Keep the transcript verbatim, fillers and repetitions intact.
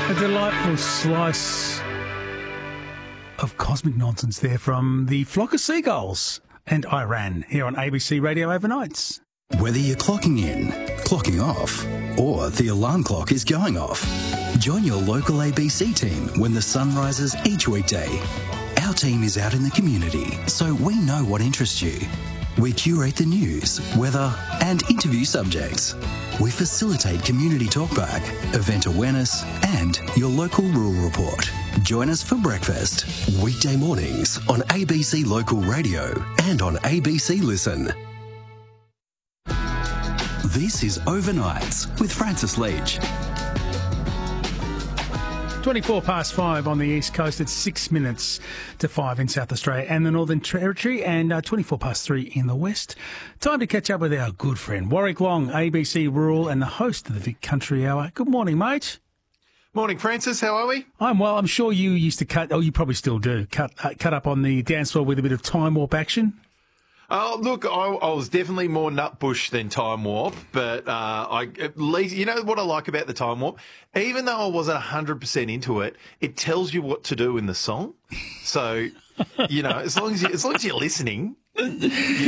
A delightful slice of cosmic nonsense there from the Flock of Seagulls and Iran here on A B C Radio Overnights. Whether you're clocking in, clocking off, or the alarm clock is going off, join your local A B C team when the sun rises each weekday. Our team is out in the community, so we know what interests you. We curate the news, weather, and interview subjects. We facilitate community talkback, event awareness, and your local rural report. Join us for breakfast, weekday mornings on A B C Local Radio and on A B C Listen. This is Overnights with Francis Leach. twenty-four past five on the East Coast. It's six minutes to five in South Australia and the Northern Territory, and uh, twenty-four past three in the West. Time to catch up with our good friend, Warwick Long, A B C Rural and the host of the Vic Country Hour. Good morning, mate. Morning, Francis. How are we? I'm well. I'm sure you used to cut, oh, you probably still do, cut uh, cut up on the dance floor with a bit of time warp action. Oh, look, I, I was definitely more Nutbush than Time Warp, but uh, I at least, you know what I like about the Time Warp? Even though I wasn't one hundred percent into it, it tells you what to do in the song. So, you know, as long as, you, as long as you're listening, you,